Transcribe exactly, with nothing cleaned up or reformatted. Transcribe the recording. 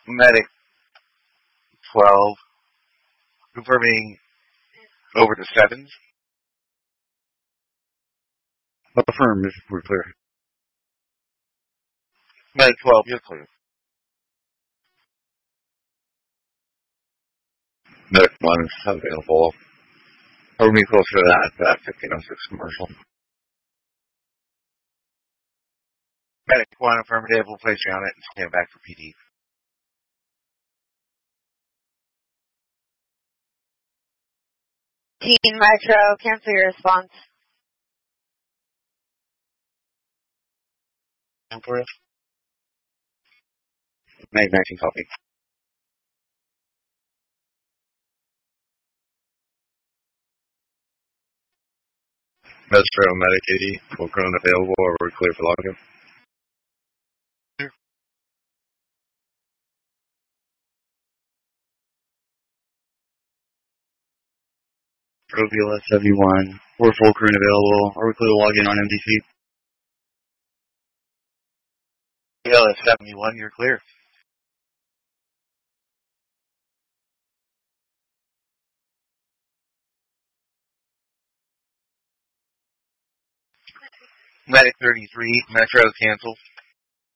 Medic twelve, confirming over to sevens. Affirm, if we're clear. Medic twelve, you're clear. Medic one is available. Or me closer to that, that fifteen oh six commercial. Medic one, affirmative, we'll place you on it and stand back for P D. Team Metro, cancel your response. Emperor. Medic nineteen copy. Metro, Medic eighty, full ground available, or we're clear for login. Provula seventy-one, we're full current available, or we're clear to log in on M D C. L S seventy-one, you're clear. Medic thirty-three, Metro cancel.